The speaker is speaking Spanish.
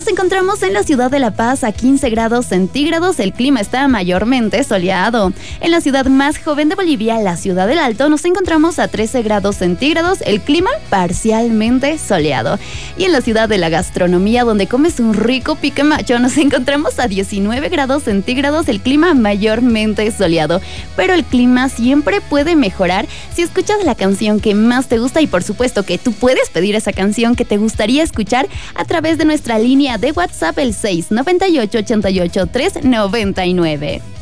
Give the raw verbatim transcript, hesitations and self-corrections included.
encontramos en la ciudad de La Paz a quince grados centígrados, el clima está mayormente soleado. En la ciudad más joven de Bolivia, la ciudad del Alto, nos encontramos a trece grados centígrados, el clima parcialmente soleado. Y en la ciudad de la gastronomía, donde comes un rico pique macho, nos encontramos a diecinueve grados centígrados, el clima mayormente soleado. Pero el clima siempre puede mejorar si escuchas la canción que más te gusta, y por supuesto que tú puedes pedir esa canción que te gustaría escuchar a través de nuestra línea de WhatsApp, el seis nueve ocho, ocho ocho tres nueve nueve.